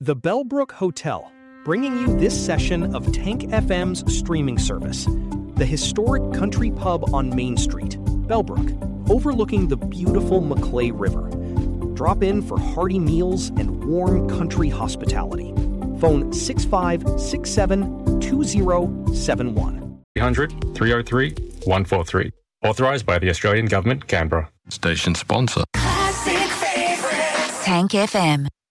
The Bellbrook Hotel, bringing you this session of Tank FM's streaming service. The historic country pub on Main Street, Bellbrook, overlooking the beautiful Maclay River. Drop in for hearty meals and warm country hospitality. Phone 6567-2071. 300 303 143. Authorised by the Australian Government, Canberra. Station sponsor. Tank FM.